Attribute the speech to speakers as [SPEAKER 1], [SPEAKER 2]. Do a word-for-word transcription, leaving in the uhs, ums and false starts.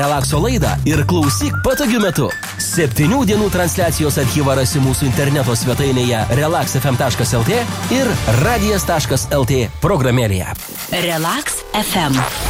[SPEAKER 1] Relakso laidą ir klausyk patogiu metu. Septynių dienų transliacijos archyvą rasi mūsų interneto svetainėje relax f m taškas l t ir radijas taškas l t programėlėje.
[SPEAKER 2] Relax F M.